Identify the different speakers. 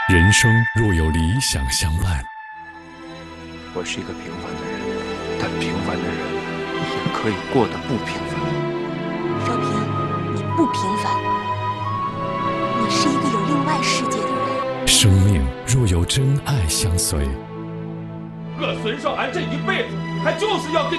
Speaker 1: 人生若有理想相伴，
Speaker 2: 我是一个平凡的人，但平凡的人也可以过得不平凡。
Speaker 3: 少平，你不平凡，你是一个有另外世界的人。
Speaker 1: 生命若有真爱相随，
Speaker 4: 我孙少安这一辈子，他就是要跟